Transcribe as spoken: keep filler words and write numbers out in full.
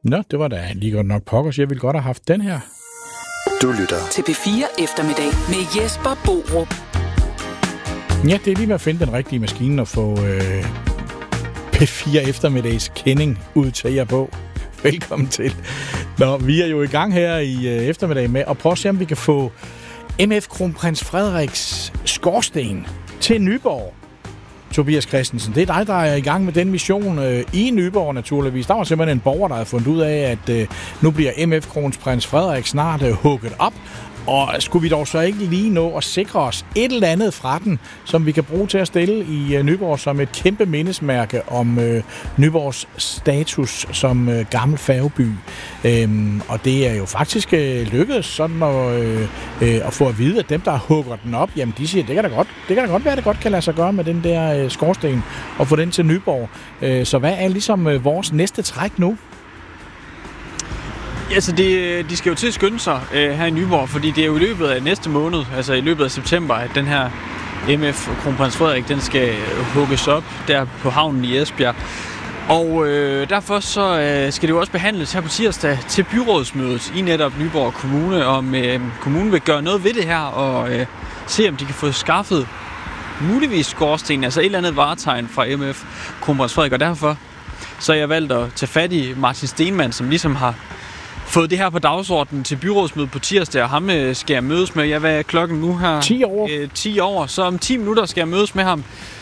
Nå, det var da lige godt nok pokkers. Jeg ville godt have haft den her. Du lytter til P fire Eftermiddag med Jesper Borup. Ja, det er lige med at finde den rigtige maskine og få øh, P fire Eftermiddags kending ud til jer på. Velkommen til. Nå, vi er jo i gang her i øh, eftermiddag med at prøve at se, om vi kan få M F Kronprins Frederiks skorsten til Nyborg. Tobias Christensen, det er dig, der er i gang med den mission øh, i Nyborg naturligvis. Der var simpelthen en borger, der havde fundet ud af, at øh, nu bliver M F Kronprins Frederik snart øh, hugget op. Og skulle vi dog så ikke lige nå at sikre os et eller andet fra den, som vi kan bruge til at stille i øh, Nyborg som et kæmpe mindesmærke om øh, Nyborgs status som øh, gammel færgeby. Øhm, og det er jo faktisk øh, lykkedes sådan at, øh, øh, at få at vide, at dem, der hugger den op, jamen de siger, det kan da godt, det kan da godt være, at det godt kan lade sig gøre med den der øh, skorsten og få den til Nyborg. Øh, så hvad er ligesom øh, vores næste træk nu? Altså, de, de skal jo til at skynde sig øh, her i Nyborg, fordi det er jo i løbet af næste måned, altså i løbet af september, at den her M F Kronprins Frederik, den skal hugges op der på havnen i Esbjerg. Og øh, derfor så øh, skal det jo også behandles her på tirsdag til byrådsmødet i netop Nyborg Kommune, om øh, kommunen vil gøre noget ved det her og øh, se, om de kan få skaffet muligvis skorsten, altså et eller andet varetegn fra M F Kronprins Frederik, og derfor så er jeg valgt at tage fat i Martin Stenmann, som ligesom har fået det her på dagsordenen til byrådsmødet på tirsdag, og ham øh, skal jeg mødes med. Ja, hvad er klokken nu her? ti år. Øh, ti år. Så om ti minutter skal jeg mødes med ham